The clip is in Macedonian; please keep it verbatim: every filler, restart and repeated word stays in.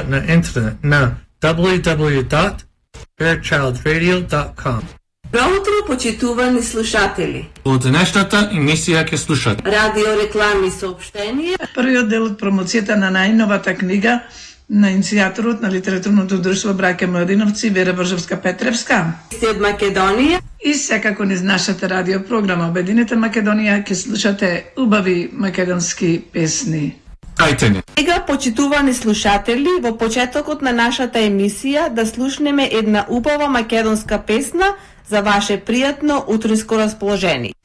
на интернет на дабл ю дабл ю дабл ю dot fairchild radio dot com. Добро утро, почитувани слушатели. Од денешната емисија ќе слушат Радио реклами сообщенија. Првиот дел од промоцијата на најновата книга на иницијаторот на литературното друштво Браќа Младиновци Вера Бржевска-Петревска. Сте од Македонија. И секако низ нашата радио програма Обединета Македонија ќе слушате убави македонски песни. Ајте ни. Сега, почитувани слушатели, во почетокот на нашата емисија да слушнеме една убава македонска песна за ваше пријатно утринско расположение.